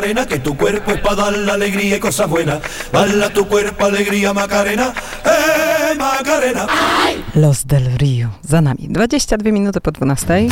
Que tu cuerpo es para dar la alegría y cosas buenas. Bala tu cuerpo, alegría, Macarena. Macarena. Los del Rio za nami. 22 minuty po 12.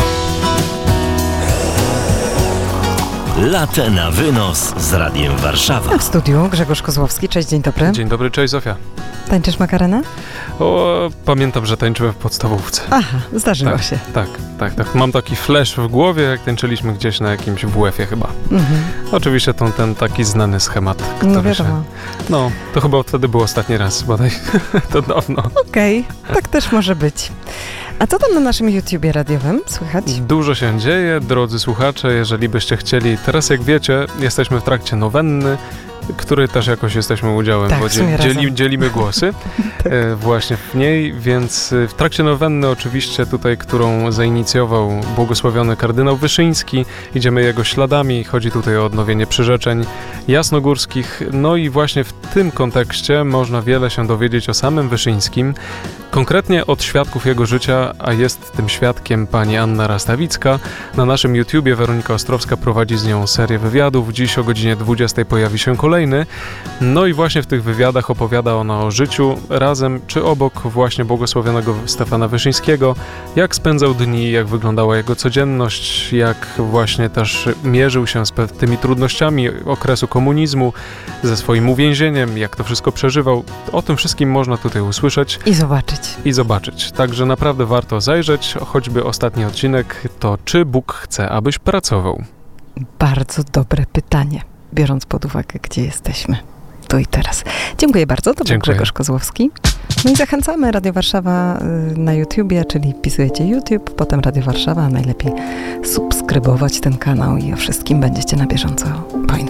Latę na wynos z Radiem Warszawa. A w studiu Grzegorz Kozłowski. Cześć, dzień dobry. Dzień dobry, cześć Zofia. Tańczysz Makarenę? Pamiętam, że tańczyłem w podstawówce. Aha, zdarzyło się. Tak. Mam taki flash w głowie, jak tańczyliśmy gdzieś na jakimś WF-ie chyba. Mhm. Oczywiście ten taki znany schemat, który No wiadomo. to chyba wtedy był ostatni raz, bodaj. To dawno. Okej, tak też może być. A co tam na naszym YouTubie radiowym słychać? Dużo się dzieje, drodzy słuchacze, jeżeli byście chcieli. Teraz, jak wiecie, jesteśmy w trakcie nowenny, który też jakoś jesteśmy udziałem, Tak, bo dzielimy głosy właśnie w niej, więc w trakcie nowenny oczywiście tutaj, którą zainicjował błogosławiony kardynał Wyszyński, idziemy jego śladami, chodzi tutaj o odnowienie przyrzeczeń jasnogórskich, no i właśnie w tym kontekście można wiele się dowiedzieć o samym Wyszyńskim, konkretnie od świadków jego życia, a jest tym świadkiem pani Anna Rastawicka. Na naszym YouTubie Weronika Ostrowska prowadzi z nią serię wywiadów. Dziś o godzinie 20 pojawi się kolejny. No i właśnie w tych wywiadach opowiada ona o życiu razem czy obok właśnie błogosławionego Stefana Wyszyńskiego, jak spędzał dni, jak wyglądała jego codzienność, jak właśnie też mierzył się z tymi trudnościami okresu komunizmu, ze swoim uwięzieniem, jak to wszystko przeżywał. O tym wszystkim można tutaj usłyszeć. I zobaczyć. Także naprawdę warto zajrzeć, choćby ostatni odcinek to Czy Bóg chce, abyś pracował? Bardzo dobre pytanie, biorąc pod uwagę, gdzie jesteśmy. Tu i teraz. Dziękuję bardzo, to był Grzegorz Kozłowski. No i zachęcamy Radio Warszawa na YouTubie, czyli wpisujecie YouTube, potem Radio Warszawa, a najlepiej subskrybować ten kanał i o wszystkim będziecie na bieżąco poinformowani.